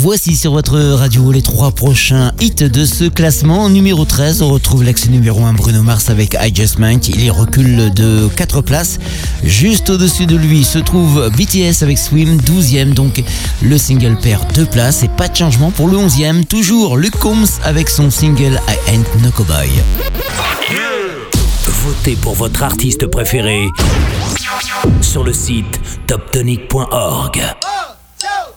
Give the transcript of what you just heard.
Voici sur votre radio les 3 prochains hits de ce classement. Numéro 13, on retrouve l'ex numéro 1 Bruno Mars avec I Just Might. Il y recule de 4 places. Juste au-dessus de lui se trouve BTS avec Swim, 12e. Donc le single perd 2 places et pas de changement pour le 11e. Toujours Luke Combs avec son single I Ain't No Cowboy. Votez pour votre artiste préféré sur le site toptonic.org.